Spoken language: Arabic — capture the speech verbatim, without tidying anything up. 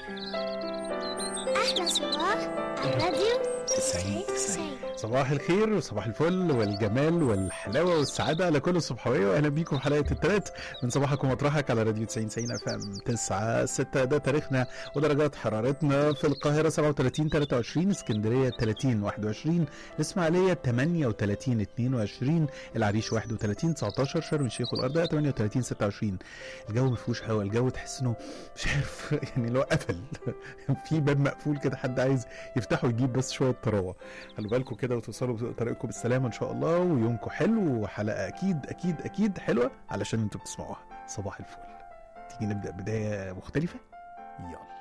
أحلى صباح الراديو تسعين تسعين. صباح الخير وصباح الفل والجمال والحلاوة والسعادة على كل الصبحوية، وأهلا بيكم حلقة الثلاث من صباحكم مطرحك على راديو تسعين تسعين اف ام تسعة ستة. ده تاريخنا ودرجات حرارتنا في القاهرة سبعة وثلاثين ثلاثة وعشرين، اسكندرية ثلاثين واحد وعشرين، الإسماعيلية ثمانية وثلاثين اثنين وعشرين، العريش واحد وثلاثين تسعة عشر، شرم الشيخ والغردقة ثمانية وثلاثين ستة وعشرين. الجو ما فيهوش هوا، الجو تحس انه مش عارف يعني لو قفل في باب مقفول كده، حد عايز يفتحه يجيب بس شوية طراوة. خلوا بالكم كده وتوصلوا طريقكم بالسلامة ان شاء الله، ويومكم حلو، وحلقة اكيد اكيد اكيد حلوة علشان انتوا بتسمعوها. صباح الفل. تيجي نبدأ بداية مختلفة؟ يلا.